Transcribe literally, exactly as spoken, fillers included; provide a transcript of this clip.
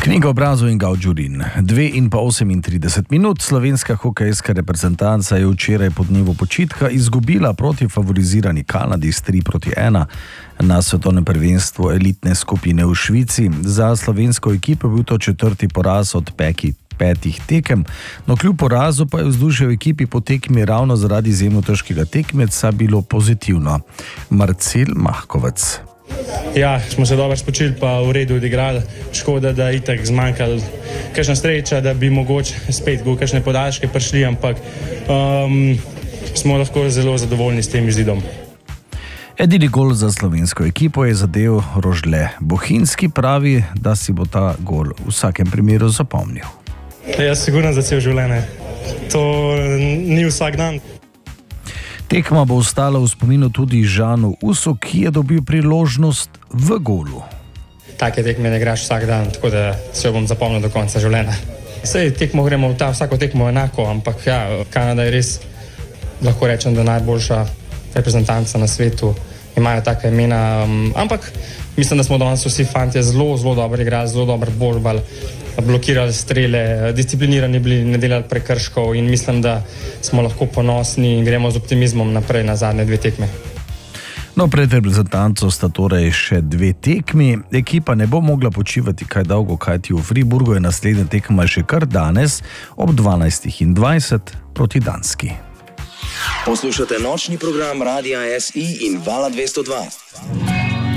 Knjiga obrazov in Gauđurin. Dve in pa osemintrideset minut. Slovenska hokejska reprezentanca je včeraj po dnevu počitka izgubila proti favorizirani Kanadi s tri proti ena na svetovnem prvenstvu elitne skupine v Švici. Za slovensko ekipo je bil to četrti poraz od peki. petih tekem, no kljub porazu pa je vzdušje v ekipi po tekmi ravno zaradi izjemno težkega tekmeca bilo pozitivno. Marcel Mahkovec. Ja, smo se dobro spočili, pa v redu odigrali. Škoda, da je itak zmanjkalo kakšna sreča, da bi mogoče spet v kakšne podaljške prišli, ampak um, smo lahko zelo zadovoljni s tem izidom. Edini gol za slovensko ekipo je zadel Rožle. Bohinjski pravi, da si bo ta gol v vsakem primeru zapomnil. Jaz sigurno za cel življenje. To ni vsak dan. Tekma bo ostala v spominu tudi Žanu Usu, ki je dobil priložnost v golu. Take tekme ne igraš vsak dan, tako da se jo bom zapomnil do konca življenja. Sej tekmo gremo v ta vsako tekmo enako, ampak ja, Kanada je res, lahko rečem, da najboljša reprezentanca na svetu. Imajo take imena, um, ampak mislim, da smo danes vsi fantje zelo, zelo dobro igrali, zelo dobro borbali, blokirali strele, disciplinirani bili, ne delali prekrškov in mislim, da smo lahko ponosni in gremo z optimizmom naprej na zadnje dve tekme. No, pred reprezentanco sta torej še dve tekmi. Ekipa ne bo mogla počivati kaj dolgo, kajti v Friburgu je naslednja tekma še kar danes ob dvanajstih in dvajset proti Danski. Poslušate nočni program Radia S I in Vala dvesto dva.